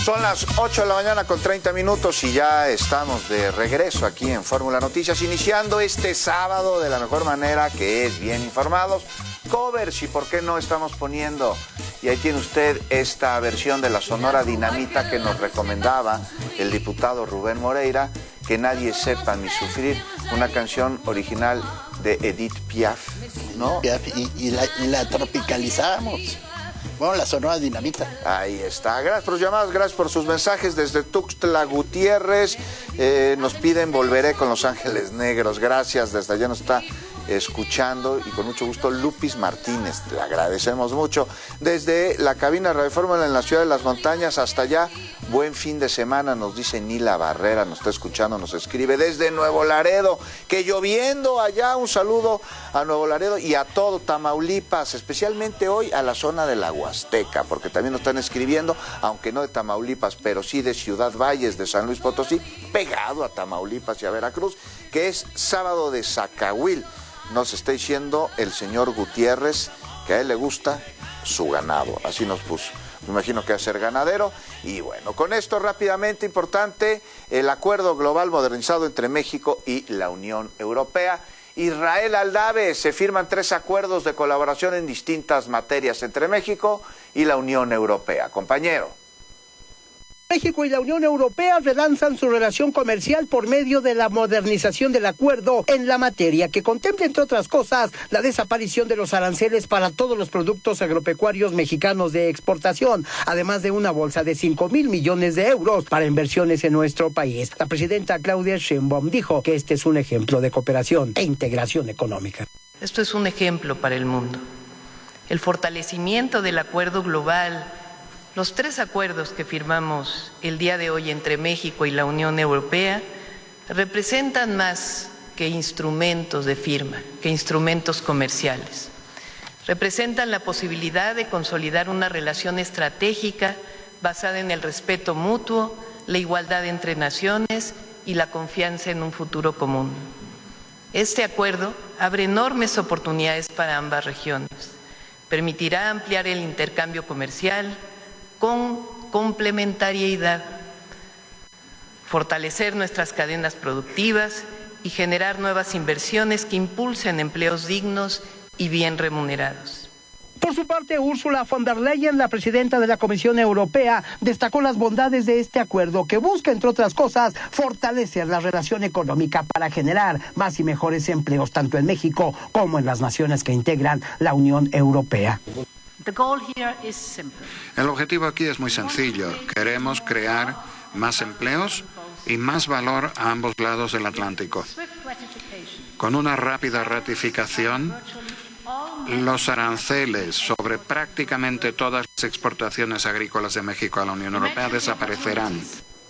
Son las 8 de la mañana con 30 minutos y ya estamos de regreso aquí en Fórmula Noticias, iniciando este sábado de la mejor manera, que es bien informados. Covers, y por qué no estamos poniendo, y ahí tiene usted esta versión de la Sonora Dinamita que nos recomendaba el diputado Rubén Moreira, Que nadie sepa mi sufrir, una canción original de Edith Piaf, ¿no? Y la tropicalizamos. Bueno, la Sonora Dinamita. Ahí está. Gracias por sus llamadas, gracias por sus mensajes desde Tuxtla Gutiérrez. Nos piden Volveré con Los Ángeles Negros. Gracias, desde allá nos está escuchando y con mucho gusto Lupis Martínez. Le agradecemos mucho. Desde la cabina Radio Fórmula en la Ciudad de las Montañas hasta allá. Buen fin de semana, nos dice Nila Barrera, nos está escuchando, nos escribe desde Nuevo Laredo, que lloviendo allá. Un saludo a Nuevo Laredo y a todo Tamaulipas, especialmente hoy a la zona de la Huasteca, porque también nos están escribiendo, aunque no de Tamaulipas, pero sí de Ciudad Valles, de San Luis Potosí, pegado a Tamaulipas y a Veracruz, que es sábado de Zacahuil. Nos está diciendo el señor Gutiérrez que a él le gusta su ganado, así nos puso. Me imagino que va a ser ganadero. Y bueno, con esto rápidamente, importante, el acuerdo global modernizado entre México y la Unión Europea. Israel Aldave, se firman 3 acuerdos de colaboración en distintas materias entre México y la Unión Europea. Compañero. México y la Unión Europea relanzan su relación comercial por medio de la modernización del acuerdo en la materia, que contempla, entre otras cosas, la desaparición de los aranceles para todos los productos agropecuarios mexicanos de exportación, además de una bolsa de 5,000 millones de euros para inversiones en nuestro país. La presidenta Claudia Sheinbaum dijo que este es un ejemplo de cooperación e integración económica. Esto es un ejemplo para el mundo. El fortalecimiento del acuerdo global. Los 3 acuerdos que firmamos el día de hoy entre México y la Unión Europea representan más que instrumentos de firma, que instrumentos comerciales. Representan la posibilidad de consolidar una relación estratégica basada en el respeto mutuo, la igualdad entre naciones y la confianza en un futuro común. Este acuerdo abre enormes oportunidades para ambas regiones. Permitirá ampliar el intercambio comercial con complementariedad, fortalecer nuestras cadenas productivas y generar nuevas inversiones que impulsen empleos dignos y bien remunerados. Por su parte, Ursula von der Leyen, la presidenta de la Comisión Europea, destacó las bondades de este acuerdo que busca, entre otras cosas, fortalecer la relación económica para generar más y mejores empleos tanto en México como en las naciones que integran la Unión Europea. El objetivo aquí es muy sencillo. Queremos crear más empleos y más valor a ambos lados del Atlántico. Con una rápida ratificación, los aranceles sobre prácticamente todas las exportaciones agrícolas de México a la Unión Europea desaparecerán.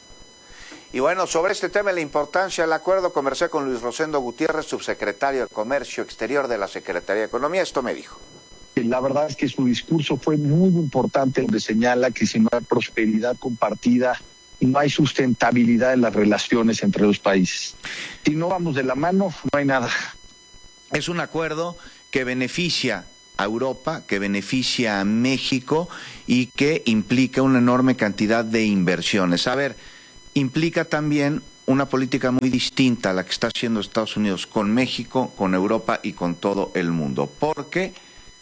Y bueno, sobre este tema, la importancia del acuerdo, conversé con Luis Rosendo Gutiérrez, subsecretario de Comercio Exterior de la Secretaría de Economía. Esto me dijo. La verdad es que su discurso fue muy importante, donde señala que si no hay prosperidad compartida, no hay sustentabilidad en las relaciones entre los países. Si no vamos de la mano, no hay nada. Es un acuerdo que beneficia a Europa, que beneficia a México y que implica una enorme cantidad de inversiones. A ver, implica también una política muy distinta a la que está haciendo Estados Unidos con México, con Europa y con todo el mundo. Porque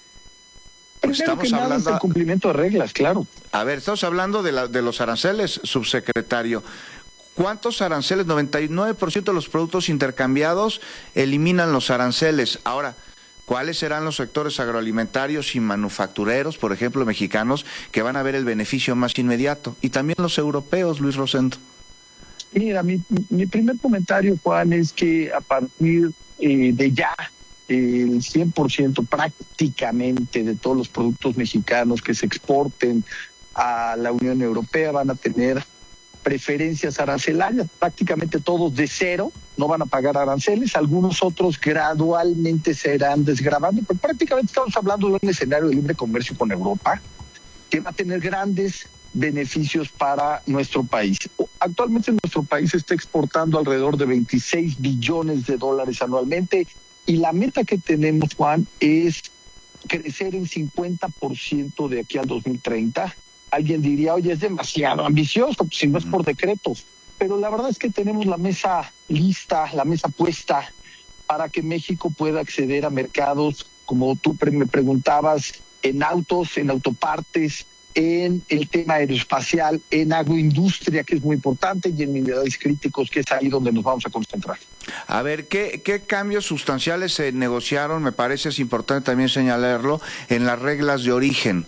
estamos hablando del cumplimiento de reglas, claro. A ver, estamos hablando de los aranceles, subsecretario. ¿Cuántos aranceles? 99% de los productos intercambiados eliminan los aranceles. Ahora, ¿cuáles serán los sectores agroalimentarios y manufactureros, por ejemplo, mexicanos, que van a ver el beneficio más inmediato? Y también los europeos, Luis Rosendo. Mira, mi primer comentario, Juan, es que a partir de ya, el 100% prácticamente de todos los productos mexicanos que se exporten a la Unión Europea van a tener preferencias arancelarias, prácticamente todos de cero, no van a pagar aranceles, algunos otros gradualmente se irán desgravando, pero prácticamente estamos hablando de un escenario de libre comercio con Europa que va a tener grandes beneficios para nuestro país. Actualmente nuestro país está exportando alrededor de 26 billones de dólares anualmente y la meta que tenemos, Juan, es crecer en 50% de aquí al 2030 alguien diría, oye, es demasiado ambicioso, pues, si no es por decreto. Pero la verdad es que tenemos la mesa lista, la mesa puesta para que México pueda acceder a mercados, como tú me preguntabas, en autos, en autopartes, en el tema aeroespacial, en agroindustria, que es muy importante, y en minerales críticos, que es ahí donde nos vamos a concentrar. A ver, ¿qué cambios sustanciales se negociaron? Me parece es importante también señalarlo, en las reglas de origen.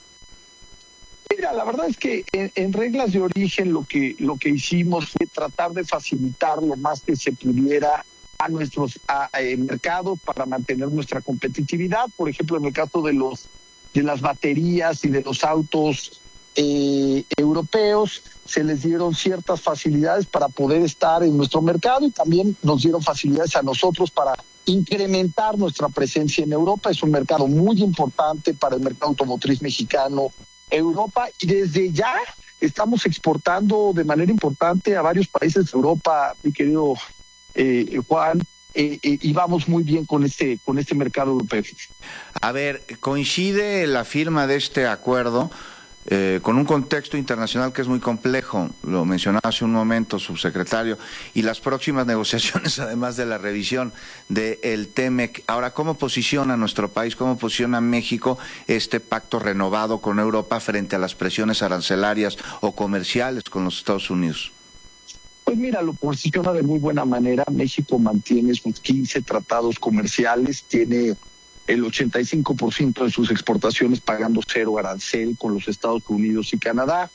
Mira, la verdad es que en reglas de origen lo que hicimos fue tratar de facilitar lo más que se pudiera a nuestros mercados para mantener nuestra competitividad. Por ejemplo, en el caso de las baterías y de los autos europeos, se les dieron ciertas facilidades para poder estar en nuestro mercado, y también nos dieron facilidades a nosotros para incrementar nuestra presencia en Europa. Es un mercado muy importante para el mercado automotriz mexicano, Europa, y desde ya estamos exportando de manera importante a varios países de Europa, mi querido Juan, y vamos muy bien con este mercado europeo. A ver, coincide la firma de este acuerdo con un contexto internacional que es muy complejo, lo mencionaba hace un momento, subsecretario, y las próximas negociaciones, además de la revisión del TEMEC. Ahora, ¿cómo posiciona nuestro país, cómo posiciona México este pacto renovado con Europa frente a las presiones arancelarias o comerciales con los Estados Unidos? Pues mira, lo posiciona de muy buena manera. México mantiene sus 15 tratados comerciales, tiene el 85% de sus exportaciones pagando cero arancel con los Estados Unidos y Canadá,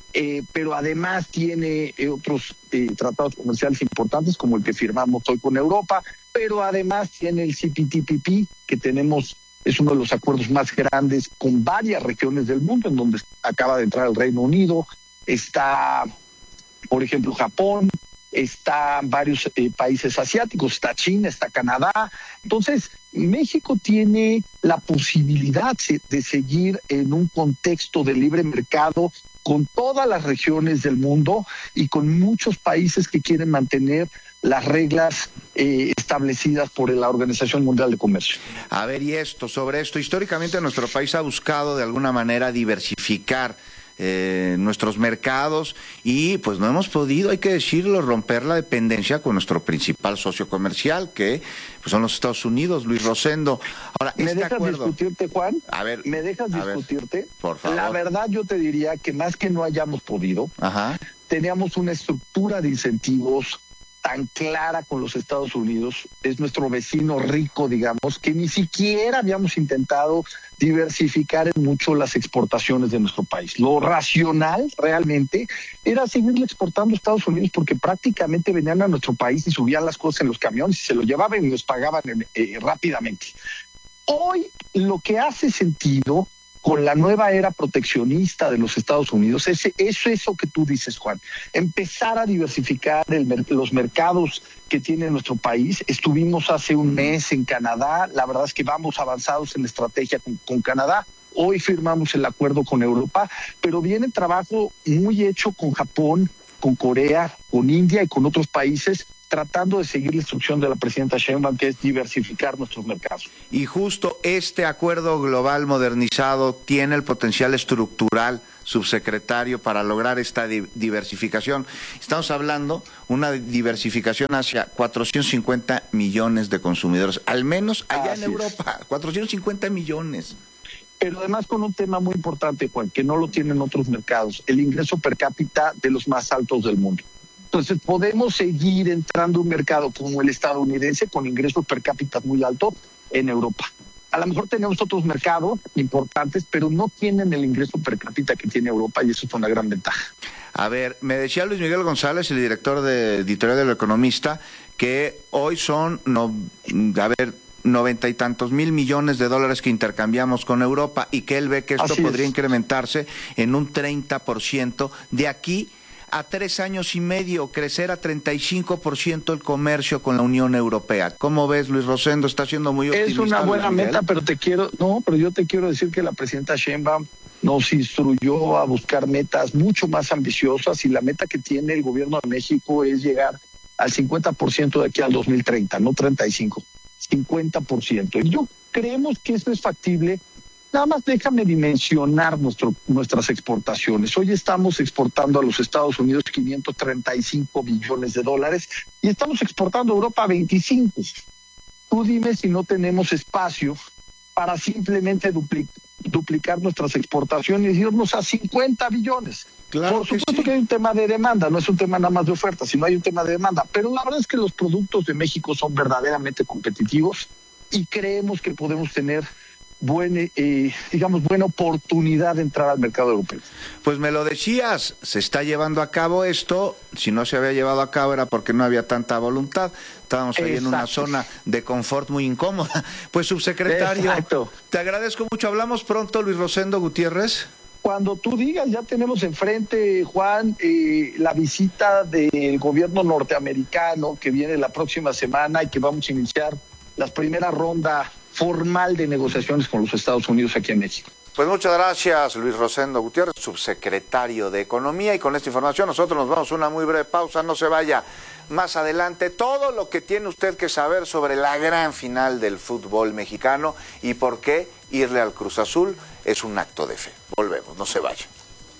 pero además tiene otros tratados comerciales importantes como el que firmamos hoy con Europa, pero además tiene el CPTPP, que tenemos, es uno de los acuerdos más grandes con varias regiones del mundo, en donde acaba de entrar el Reino Unido, está, por ejemplo, Japón, están varios países asiáticos, está China, está Canadá. Entonces, México tiene la posibilidad de seguir en un contexto de libre mercado con todas las regiones del mundo y con muchos países que quieren mantener las reglas establecidas por la Organización Mundial de Comercio. A ver, y sobre esto, históricamente nuestro país ha buscado de alguna manera diversificar nuestros mercados y pues no hemos podido, hay que decirlo, romper la dependencia con nuestro principal socio comercial, que pues son los Estados Unidos. Luis Rosendo, ahora, ¿me dejas discutirte, Juan? A ver, ¿me dejas discutirte? Por favor. La verdad, yo te diría que más que no hayamos podido, teníamos una estructura de incentivos tan clara con los Estados Unidos, es nuestro vecino rico, digamos, que ni siquiera habíamos intentado diversificar en mucho las exportaciones de nuestro país. Lo racional realmente era seguirle exportando a Estados Unidos, porque prácticamente venían a nuestro país y subían las cosas en los camiones y se lo llevaban y los pagaban rápidamente. Hoy lo que hace sentido con la nueva era proteccionista de los Estados Unidos es eso que tú dices, Juan. Empezar a diversificar los mercados que tiene nuestro país. Estuvimos hace un mes en Canadá. La verdad es que vamos avanzados en la estrategia con Canadá. Hoy firmamos el acuerdo con Europa, pero viene trabajo muy hecho con Japón, con Corea, con India y con otros países, tratando de seguir la instrucción de la presidenta Sheinbaum, que es diversificar nuestros mercados. Y justo este acuerdo global modernizado tiene el potencial estructural, subsecretario, para lograr esta diversificación. Estamos hablando una diversificación hacia 450 millones de consumidores, al menos allá en Europa, 450 millones. Pero además con un tema muy importante, Juan, que no lo tienen otros mercados, el ingreso per cápita de los más altos del mundo. Entonces podemos seguir entrando a un mercado como el estadounidense con ingresos per cápita muy altos en Europa. A lo mejor tenemos otros mercados importantes, pero no tienen el ingreso per cápita que tiene Europa, y eso es una gran ventaja. A ver, me decía Luis Miguel González, el director de editorial del Economista, que hoy son, 90 y tantos mil millones de dólares que intercambiamos con Europa, y que él ve que esto podría incrementarse en un 30% de aquí a 3 años y medio, crecer a 35% el comercio con la Unión Europea. ¿Cómo ves, Luis Rosendo? Está siendo muy optimista. Es una buena meta, pero yo te quiero decir que la presidenta Sheinbaum nos instruyó a buscar metas mucho más ambiciosas, y la meta que tiene el gobierno de México es llegar al 50% de aquí al 2030, no 35%, 50%. Y yo creemos que esto es factible Nada más déjame dimensionar nuestras exportaciones. Hoy estamos exportando a los Estados Unidos 535 billones de dólares y estamos exportando a Europa 25. Tú dime si no tenemos espacio para simplemente duplicar nuestras exportaciones y irnos a 50 billones. Claro. Por supuesto que hay un tema de demanda, no es un tema nada más de oferta, sino hay un tema de demanda. Pero la verdad es que los productos de México son verdaderamente competitivos y creemos que podemos tener buena oportunidad de entrar al mercado europeo. Pues me lo decías, se está llevando a cabo esto. Si no se había llevado a cabo era porque no había tanta voluntad. Estábamos ahí en una zona de confort muy incómoda. Pues, subsecretario, exacto, te agradezco mucho. Hablamos pronto, Luis Rosendo Gutiérrez. Cuando tú digas, ya tenemos enfrente, Juan, la visita del gobierno norteamericano que viene la próxima semana y que vamos a iniciar la primera ronda formal de negociaciones con los Estados Unidos aquí en México. Pues muchas gracias, Luis Rosendo Gutiérrez, subsecretario de Economía. Y con esta información nosotros nos vamos a una muy breve pausa. No se vaya. Más adelante, todo lo que tiene usted que saber sobre la gran final del fútbol mexicano y por qué irle al Cruz Azul es un acto de fe. Volvemos, no se vaya.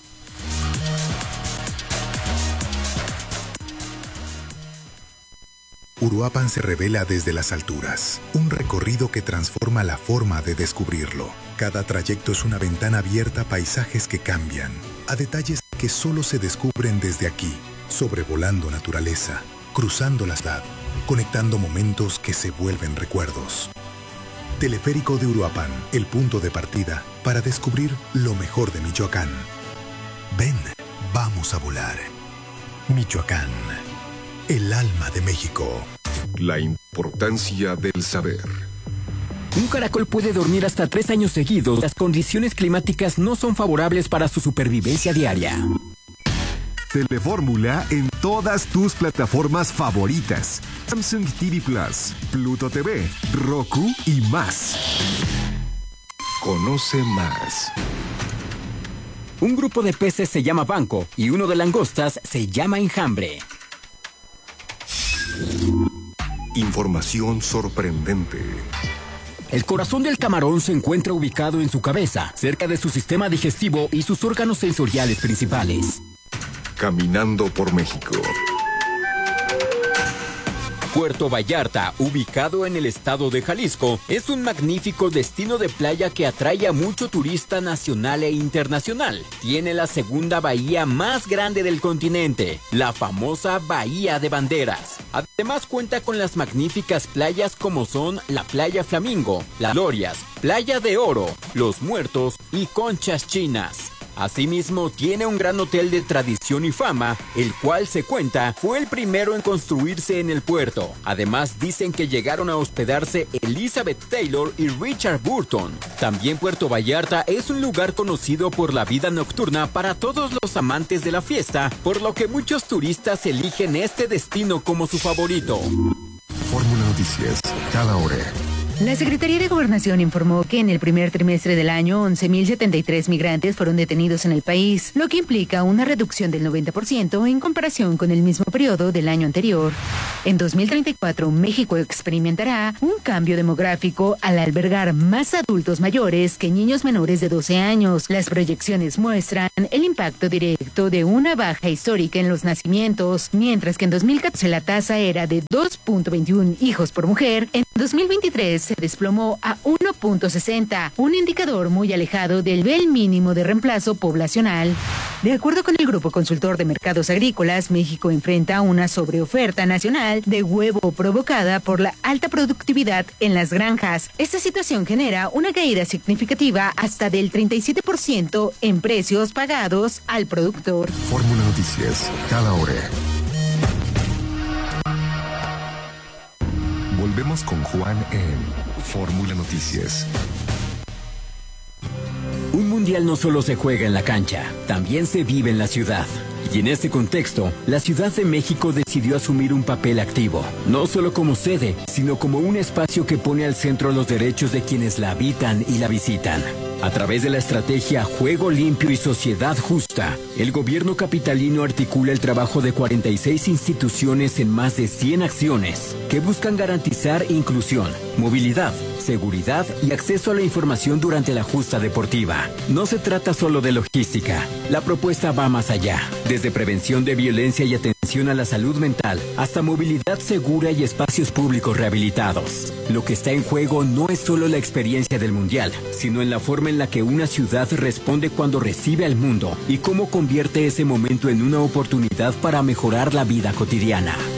Uruapan se revela desde las alturas, un recorrido que transforma la forma de descubrirlo. Cada trayecto es una ventana abierta a paisajes que cambian, a detalles que solo se descubren desde aquí, sobrevolando naturaleza, cruzando la ciudad, conectando momentos que se vuelven recuerdos. Teleférico de Uruapan, el punto de partida para descubrir lo mejor de Michoacán. Ven, vamos a volar. Michoacán. El alma de México. La importancia del saber. Un caracol puede dormir hasta 3 años seguidos. Las condiciones climáticas no son favorables para su supervivencia diaria. Telefórmula en todas tus plataformas favoritas. Samsung TV Plus, Pluto TV, Roku y más. Conoce más. Un grupo de peces se llama banco y uno de langostas se llama enjambre. Información sorprendente. El corazón del camarón se encuentra ubicado en su cabeza, cerca de su sistema digestivo y sus órganos sensoriales principales. Caminando por México. Puerto Vallarta, ubicado en el estado de Jalisco, es un magnífico destino de playa que atrae a mucho turista nacional e internacional. Tiene la segunda bahía más grande del continente, la famosa Bahía de Banderas. Además cuenta con las magníficas playas como son la Playa Flamingo, Las Glorias, Playa de Oro, Los Muertos y Conchas Chinas. Asimismo, tiene un gran hotel de tradición y fama, el cual se cuenta fue el primero en construirse en el puerto. Además, dicen que llegaron a hospedarse Elizabeth Taylor y Richard Burton. También Puerto Vallarta es un lugar conocido por la vida nocturna para todos los amantes de la fiesta, por lo que muchos turistas eligen este destino como su favorito. Fórmula Noticias, cada hora. La Secretaría de Gobernación informó que en el primer trimestre del año 11.073 migrantes fueron detenidos en el país, lo que implica una reducción del 90% en comparación con el mismo periodo del año anterior. En 2034, México experimentará un cambio demográfico al albergar más adultos mayores que niños menores de 12 años. Las proyecciones muestran el impacto directo de una baja histórica en los nacimientos, mientras que en 2014 la tasa era de 2.21 hijos por mujer, en 2023 se desplomó a 1.60, un indicador muy alejado del nivel mínimo de reemplazo poblacional. De acuerdo con el Grupo Consultor de Mercados Agrícolas, México enfrenta una sobreoferta nacional de huevo provocada por la alta productividad en las granjas. Esta situación genera una caída significativa hasta del 37% en precios pagados al productor. Fórmula Noticias, cada hora. Volvemos con Juan en Fórmula Noticias. Un mundial no solo se juega en la cancha, también se vive en la ciudad. Y en este contexto, la Ciudad de México decidió asumir un papel activo, no solo como sede, sino como un espacio que pone al centro los derechos de quienes la habitan y la visitan. A través de la estrategia Juego Limpio y Sociedad Justa, el gobierno capitalino articula el trabajo de 46 instituciones en más de 100 acciones que buscan garantizar inclusión, movilidad, seguridad y acceso a la información durante la justa deportiva. No se trata solo de logística. La propuesta va más allá. Desde prevención de violencia y atención a la salud mental hasta movilidad segura y espacios públicos rehabilitados. Lo que está en juego no es solo la experiencia del Mundial, sino en la forma en la que una ciudad responde cuando recibe al mundo y cómo convierte ese momento en una oportunidad para mejorar la vida cotidiana.